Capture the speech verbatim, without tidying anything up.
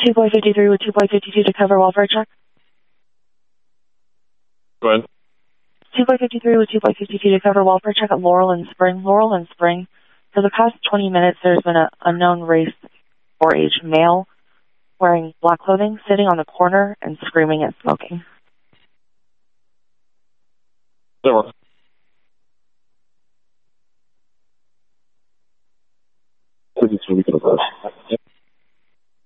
two boy fifty-three with two boy fifty-two to cover welfare check. Go ahead. two boy fifty-three with two boy fifty-two to cover welfare check at Laurel and Spring. Laurel and Spring. For the past twenty minutes, there's been an unknown race or age male wearing black clothing, sitting on the corner and screaming and smoking. That works.